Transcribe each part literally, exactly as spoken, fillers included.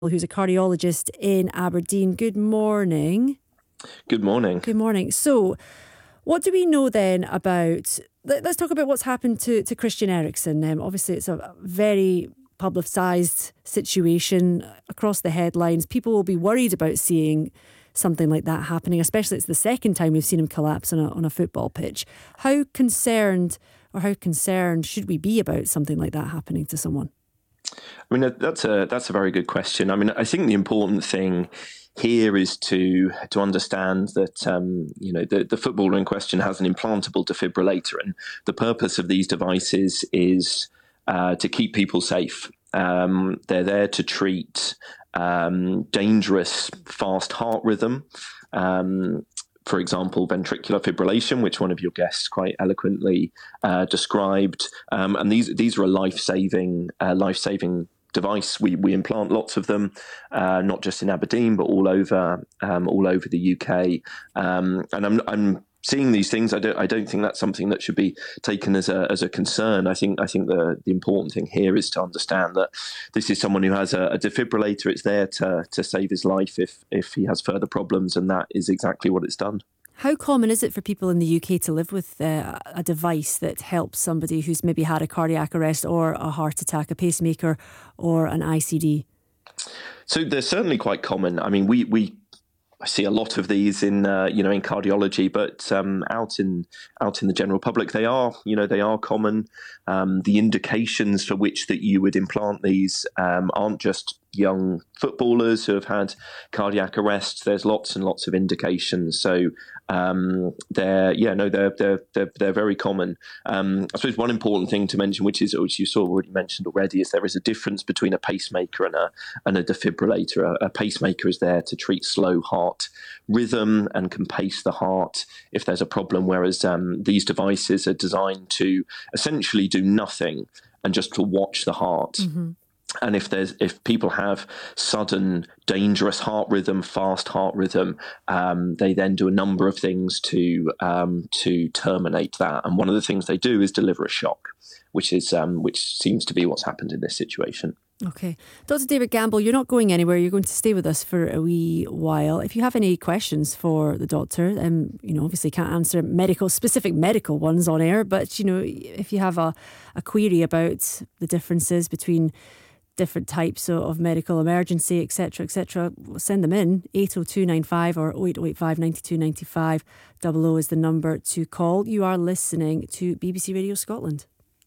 who's a cardiologist in Aberdeen. Good morning. Good morning. Good morning. So, what do we know then about... Let's talk about what's happened to, to Christian Eriksen. Um, obviously, it's a very publicised situation across the headlines. People will be worried about seeing something like that happening, especially it's the second time we've seen him collapse on a, on a football pitch. How concerned or how concerned should we be about something like that happening to someone? I mean, that's a that's a very good question. I mean, I think the important thing here is to to understand that um, you know the, the footballer in question has an implantable defibrillator, and the purpose of these devices is uh, to keep people safe. Um, they're there to treat um, dangerous fast heart rhythm. Um, For example, ventricular fibrillation, which one of your guests quite eloquently uh, described, um, and these these are a life-saving uh, life-saving device. We we implant lots of them, uh, not just in Aberdeen, but all over um, all over the U K. Um, and I'm I'm seeing these things. I don't I don't think that's something that should be taken as a as a concern. I think I think the the important thing here is to understand that this is someone who has a, a defibrillator. It's there to to save his life if if he has further problems, and that is exactly what it's done. How common is it for people in the U K to live with uh, a device that helps somebody who's maybe had a cardiac arrest or a heart attack, a pacemaker or an I C D? So they're certainly quite common. I mean, we we. I see a lot of these in, uh, you know, in cardiology, but um, out in out in the general public, they are, you know, they are common. Um, the indications for which that you would implant these um, aren't just young footballers who have had cardiac arrests. There's lots and lots of indications. So um, they're, yeah, no, they're they're they're, they're very common. Um, I suppose one important thing to mention, which is which you sort of already mentioned already, is there is a difference between a pacemaker and a and a defibrillator. A, a pacemaker is there to treat slow heart rhythm and can pace the heart if there's a problem, whereas um, these devices are designed to essentially do nothing and just to watch the heart. Mm-hmm. And if there's if people have sudden dangerous heart rhythm, fast heart rhythm, um, they then do a number of things to um, to terminate that. And one of the things they do is deliver a shock, which is um, which seems to be what's happened in this situation. Okay. Doctor David Gamble, you're not going anywhere. You're going to stay with us for a wee while. If you have any questions for the doctor, um, you know, obviously can't answer medical, specific medical ones on air, but, you know, if you have a, a query about the differences between different types of, of medical emergency, et cetera, et cetera, send them in. eight oh two nine five or oh eight oh eight five nine two nine five. Double O is the number to call. You are listening to B B C Radio Scotland.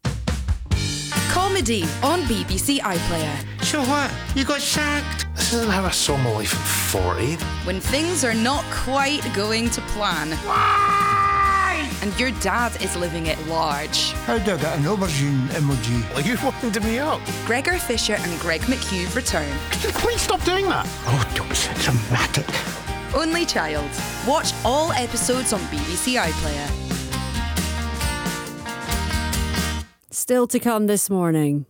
Comedy on B B C iPlayer. So what? You got sacked? This isn't how I saw my life at forty. When things are not quite going to plan. Why? And your dad is living at large. How do I get an aubergine emoji? Well, you wound me up. Gregor Fisher and Greg McHugh return. Could you please stop doing that? Oh, don't be so dramatic. Only Child. Watch all episodes on B B C iPlayer. Still to come this morning.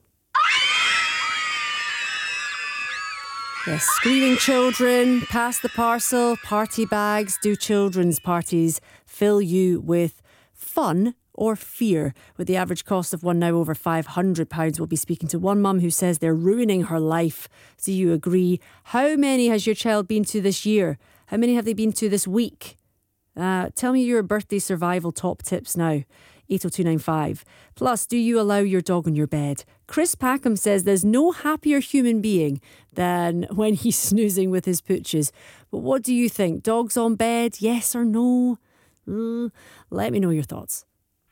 Yes, screaming children, pass the parcel, party bags. Do children's parties fill you with fun or fear? With the average cost of one now over five hundred pounds, we'll be speaking to one mum who says they're ruining her life. Do you agree? How many has your child been to this year? How many have they been to this week? Uh, tell me your birthday survival top tips now. eight oh two nine five. Plus, do you allow your dog on your bed? Chris Packham says there's no happier human being than when he's snoozing with his pooches. But what do you think? Dogs on bed, yes or no? Mm, let me know your thoughts.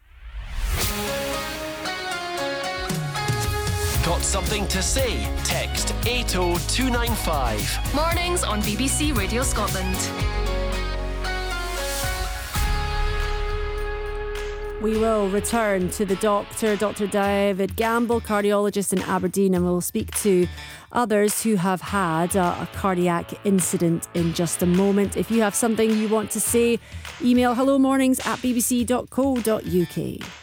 Got something to say? Text eight oh two nine five. Mornings on B B C Radio Scotland. We will return to the doctor, Doctor David Gamble, cardiologist in Aberdeen, and we'll speak to others who have had a, a cardiac incident in just a moment. If you have something you want to say, email hello mornings at b b c dot co dot u k.